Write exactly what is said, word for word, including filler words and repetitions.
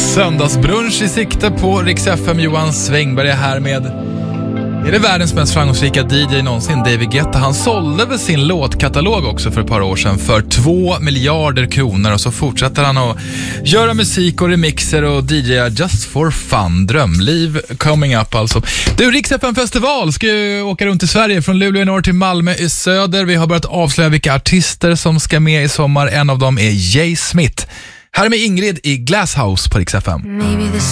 Söndagsbrunch i sikte på Rix F M. Johan Svängberg är här med, är det världens mest framgångsrika D J någonsin, David Guetta. Han sålde väl sin låtkatalog också för ett par år sedan för två miljarder kronor, och så fortsätter han att göra musik och remixer och D J just for fun. Drömliv coming up alltså. Du, Rix F M-festival ska ju åka runt i Sverige från Luleå i norr till Malmö i söder. Vi har börjat avslöja vilka artister som ska med i sommar. En av dem är Jay Smith. Här är med Ingrid i Glasshouse på Rix F M.